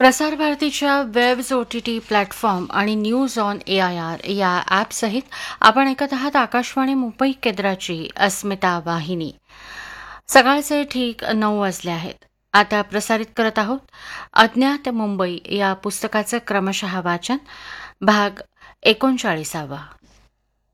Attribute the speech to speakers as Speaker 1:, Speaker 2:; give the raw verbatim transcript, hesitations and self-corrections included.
Speaker 1: प्रसार भारतीच्या webs O T T platform आणि news on A I R या ॲपसहित आपण ऐकत आहात आकाशवाणी मुंबई केंद्राची अस्मिता वाहिनी. सकाळचे ठीक नऊ वाजले आहेत. आता प्रसारित करत आहोत अज्ञात मुंबई या पुस्तकाचं क्रमशः वाचन, भाग एकोणचाळीसावा.